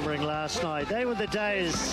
remembering last night. They were the days.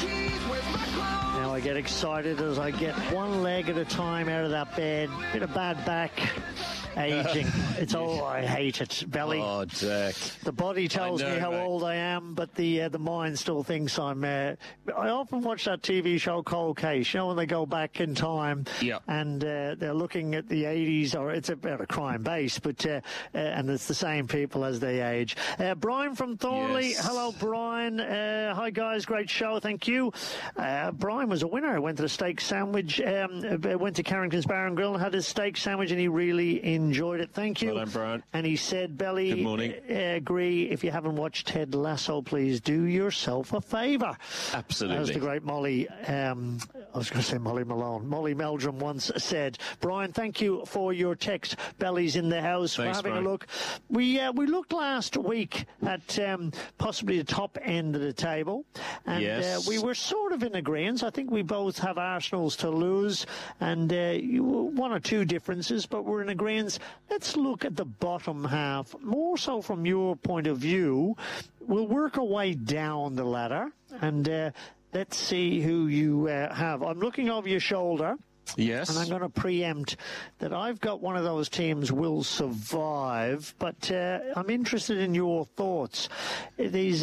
Now I get excited as I get one leg at a time out of that bed. Bit of bad back. Aging. It's I hate it. Belly. Oh, Jack. The body tells me how old I am, but the mind still thinks I'm. I often watch that TV show Cold Case. You know, when they go back in time, and they're looking at the 80s, or it's about a crime base, but and it's the same people as they age. Brian from Thornley. Yes. Hello, Brian. Hi guys, great show. Thank you. Brian was a winner. Went to the steak sandwich. Went to Carrington's Bar and Grill and had his steak sandwich, and he really enjoyed it. Thank you. Well done, Brian. And he said, Belly, good morning. Agree. If you haven't watched Ted Lasso, please do yourself a favour. Absolutely. As the great Molly, I was going to say Molly Malone, Molly Meldrum once said. Brian, thank you for your text. Belly's in the house. Thanks, for having Brian. a look. We looked last week at possibly the top end of the table, and yes. We were sort of in agreement. I think we both have Arsenal's to lose, and one or two differences, but we're in agreement. Let's look at the bottom half, more so from your point of view. We'll work our way down the ladder, and let's see who you have. I'm looking over your shoulder. Yes. And I'm going to preempt that I've got one of those teams will survive, but I'm interested in your thoughts. These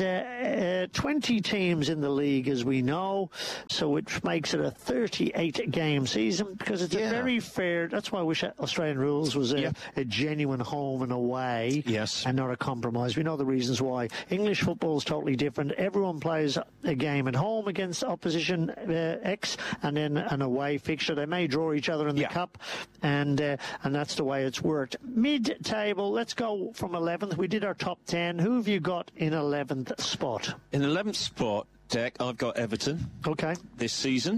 20 teams in the league, as we know, so it makes it a 38-game season because it's a very fair. That's why I wish Australian rules was a genuine home and away, and not a compromise. We know the reasons why. English football is totally different. Everyone plays a game at home against opposition X, and then an away fixture. They may draw each other in the cup, and that's the way it's worked. Mid-table, let's go from 11th. We did our top 10. Who have you got in 11th spot? In 11th spot, Jack, I've got Everton. Okay. This season.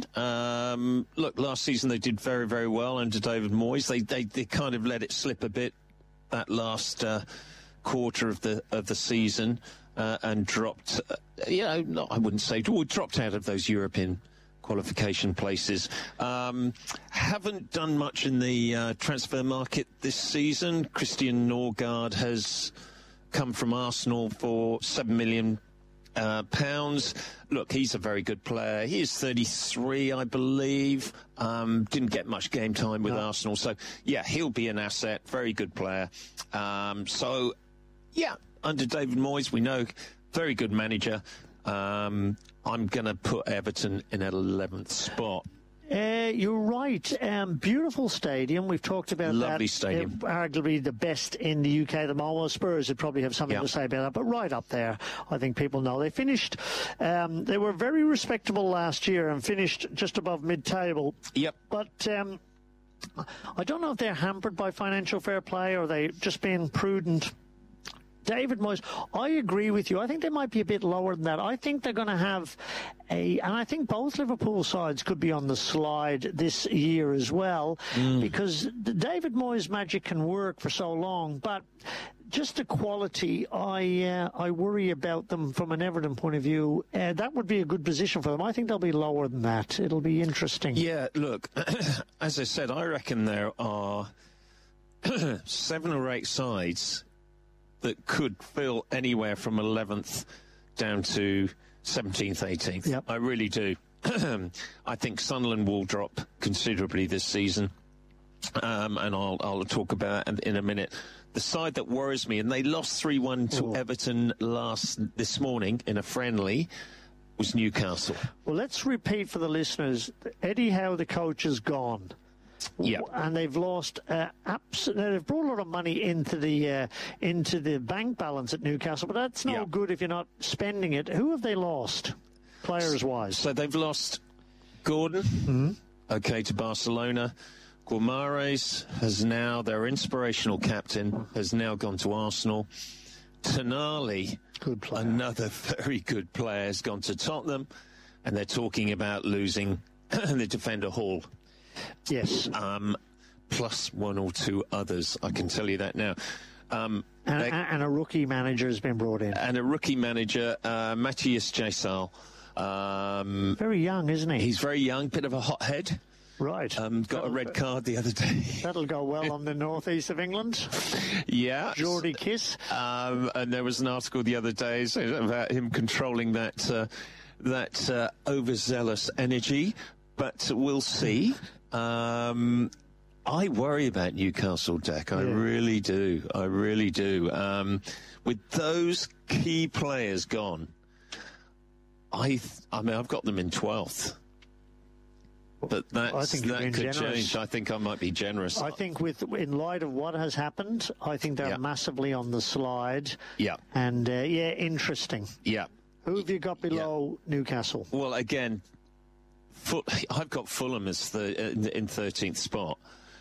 Look, last season they did very, very well under David Moyes. They kind of let it slip a bit that last quarter of the season and dropped, I wouldn't say, dropped out of those European qualification places. Haven't done much in the transfer market this season. Christian Norgard has come from Arsenal for £7 million. Look, he's a very good player. He is 33, I believe. Didn't get much game time with Arsenal. So, he'll be an asset. Very good player. Under David Moyes, we know, very good manager. I'm going to put Everton in at 11th spot. You're right. Beautiful stadium. We've talked about Lovely that. Stadium. Arguably the best in the UK at the moment. Spurs would probably have something to say about that, but right up there, I think people know. They finished, they were very respectable last year and finished just above mid-table. Yep. But I don't know if they're hampered by financial fair play or are they just being prudent. David Moyes, I agree with you. I think they might be a bit lower than that. I think they're going to have and I think both Liverpool sides could be on the slide this year as well, because the David Moyes magic can work for so long, but just the quality, I worry about them from an Everton point of view. That would be a good position for them. I think they'll be lower than that. It'll be interesting. Yeah, look, as I said, I reckon there are 7 or 8 sides that could fill anywhere from 11th down to 17th, 18th. Yep. I really do. I think Sunderland will drop considerably this season, and I'll talk about it in a minute. The side that worries me, and they lost 3-1 to Everton this morning in a friendly, was Newcastle. Well, let's repeat for the listeners. Eddie Howe, the coach, is gone. Yeah, and they've lost. They've brought a lot of money into the bank balance at Newcastle, but that's no good if you're not spending it. Who have they lost, players-wise? So they've lost Gordon, to Barcelona. Guimaraes has now, their inspirational captain, has now gone to Arsenal. Tonali, good player, another very good player, has gone to Tottenham, and they're talking about losing the defender Hall. Yes. Plus 1 or 2 others, I can tell you that now. And a rookie manager has been brought in. And a rookie manager, Matthias Jesal. Very young, isn't he? He's very young, bit of a hothead. Right. Got a red card the other day. That'll go well on the northeast of England. Yeah. Geordie Kiss. And there was an article the other day about him controlling that overzealous energy, but we'll see. I worry about Newcastle, Deck. I really do. With those key players gone, I mean, I've got them in 12th. But that could change. I think I might be generous. I think in light of what has happened, I think they're massively on the slide. Yeah. And, interesting. Yeah. Who have you got below Newcastle? Well, again, I've got Fulham as in 13th spot.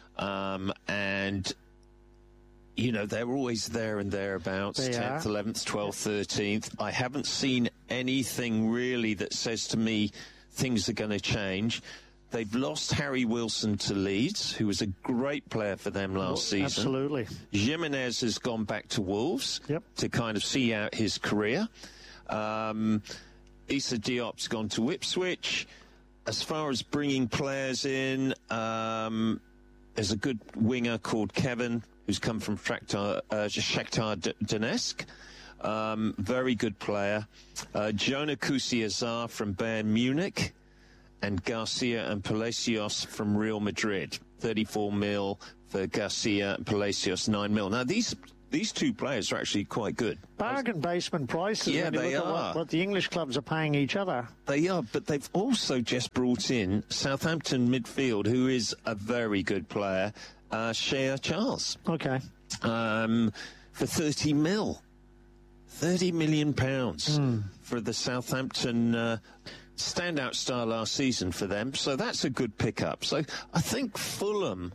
And, you know, they're always there and thereabouts, 10th, 11th, 12th, 13th. I haven't seen anything really that says to me things are going to change. They've lost Harry Wilson to Leeds, who was a great player for them last season. Absolutely. Jimenez has gone back to Wolves to kind of see out his career. Issa Diop's gone to Ipswich. As far as bringing players in, there's a good winger called Kevin, who's come from Shakhtar Donetsk. Very good player. Jonah Kusi-Azar from Bayern Munich. And Garcia and Palacios from Real Madrid. 34 mil for Garcia and Palacios, 9 mil. Now, these two players are actually quite good. Bargain basement prices. Yeah, when you they look are. At what the English clubs are paying each other. They are, but they've also just brought in Southampton midfield, who is a very good player, Shea Charles. Okay. For 30 mil. £30 million for the Southampton standout star last season for them. So that's a good pickup. So I think Fulham...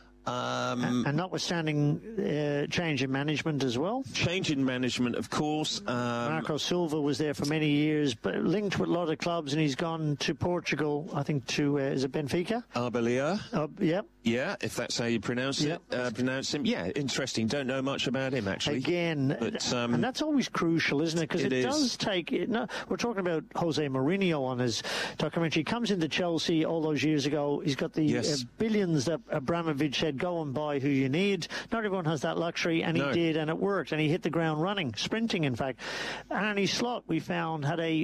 and notwithstanding change in management as well. Change in management, of course. Marco Silva was there for many years, but linked with a lot of clubs, and he's gone to Portugal, I think, to, is it Benfica? Arbeloa. Yep. Yeah, if that's how you pronounce it. Pronounce him. Yeah, interesting. Don't know much about him, actually. Again, but, and that's always crucial, isn't it? Because it does take... we're talking about Jose Mourinho on his documentary. He comes into Chelsea all those years ago. He's got the billions that Abramovich said, go and buy who you need. Not everyone has that luxury, and he did, and it worked, and he hit the ground running, sprinting, in fact. Arne Slot, we found, had a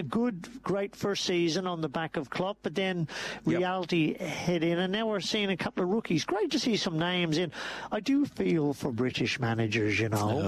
great first season on the back of Klopp, but then reality hit in, and now we're seeing a couple of rookies. Great to see some names in. I do feel for British managers,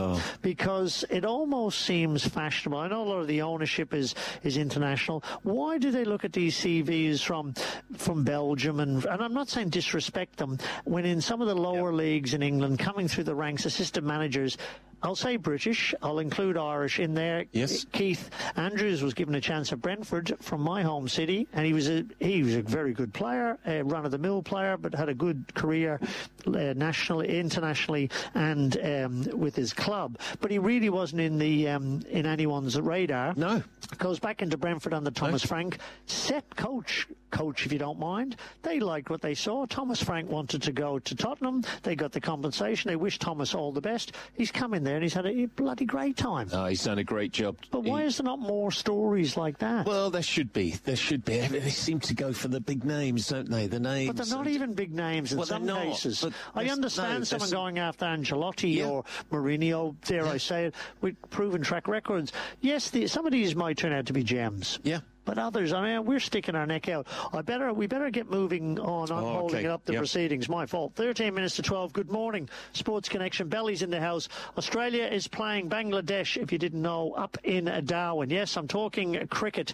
because it almost seems fashionable. I know a lot of the ownership is international. Why do they look at these CVs from Belgium? And I'm not saying disrespect them, when in some of the lower leagues in England, coming through the ranks, assistant managers, I'll say British, I'll include Irish in there. Yes. Keith Andrews was given a chance at Brentford from my home city, and he was a very good player, a run-of-the-mill player, but had a good career nationally, internationally, and with his club. But he really wasn't in anyone's radar. No. Goes back into Brentford under Thomas Frank. Set coach, if you don't mind. They liked what they saw. Thomas Frank wanted to go to Tottenham. They got the compensation. They wished Thomas all the best. He's come in there and he's had a bloody great time. Oh, he's done a great job. But why is there not more stories like that? Well, there should be. There should be. They seem to go for the big names, don't they? The names. But they're not even big names in some cases. I understand someone going after Ancelotti or Mourinho, dare I say it, with proven track records. Yes, some of these might turn out to be gems. Yeah. But others, I mean, we're sticking our neck out. We better get moving on. I'm holding up the proceedings. My fault. 13 minutes to 12. Good morning. Sports Connection. Belly's in the house. Australia is playing Bangladesh, if you didn't know, up in Darwin. Yes, I'm talking cricket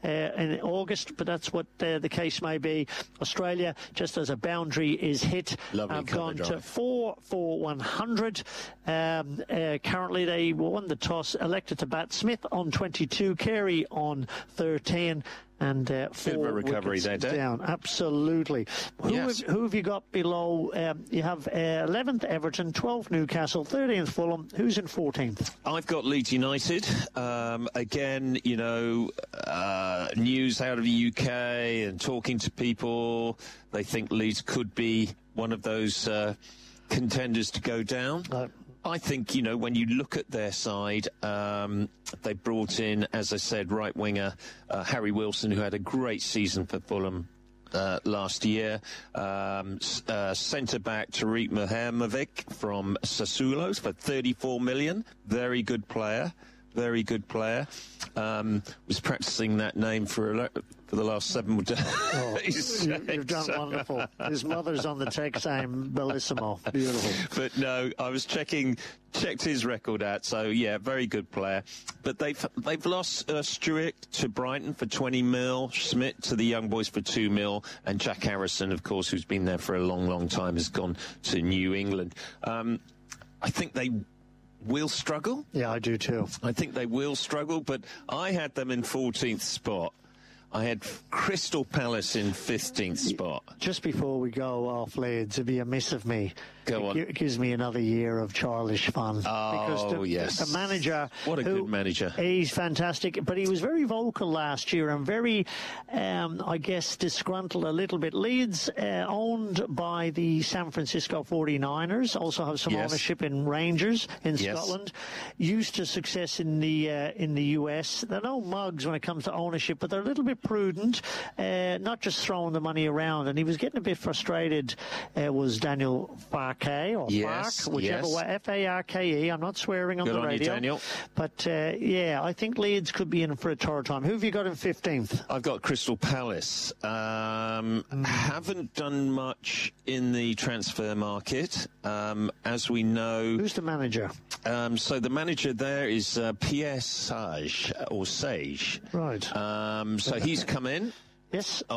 in August, but that's what the case may be. Australia, just as a boundary is hit, have gone to 4 for 100. Currently, they won the toss, elected to bat. Smith on 22, Carey on 13. And 4 recovery there, down. Absolutely. Who have you got below? You have 11th Everton, 12th Newcastle, 13th Fulham. Who's in 14th? I've got Leeds United. Again, news out of the UK and talking to people, they think Leeds could be one of those contenders to go down. I think, when you look at their side, they brought in, as I said, right winger Harry Wilson, who had a great season for Fulham last year. Centre-back Tariq Mihajlovic from Sassuolo for 34 million. Very good player. Very good player. Was practicing that name for the last 7 days. Oh, you've done wonderful. His mother's on the text saying bellissimo. Beautiful. But no, I was checked his record out. So yeah, very good player. But they've lost Stewart to Brighton for 20 mil, Schmidt to the Young Boys for 2 mil, and Jack Harrison, of course, who's been there for a long, long time, has gone to New England. I think they will struggle. Yeah, I do too. I think they will struggle, but I had them in 14th spot. I had Crystal Palace in 15th spot. Just before we go off, Leeds, it'd be amiss of me. Go on. It gives me another year of childish fun. Oh, yes. The manager. What a good manager. He's fantastic, but he was very vocal last year and very, I guess, disgruntled a little bit. Leeds, owned by the San Francisco 49ers, also have some ownership in Rangers in Scotland. Used to success in the US. They're no mugs when it comes to ownership, but they're a little bit prudent, not just throwing the money around. And he was getting a bit frustrated, was Daniel Farke, or Farke, whichever way, F-A-R-K-E. I'm not swearing on the radio. Good on you, Daniel. But, I think Leeds could be in for a third time. Who have you got in 15th? I've got Crystal Palace. Haven't done much in the transfer market, as we know. Who's the manager? So the manager there is Pierre Sage, or Sage. Right. So he's come in. Yes.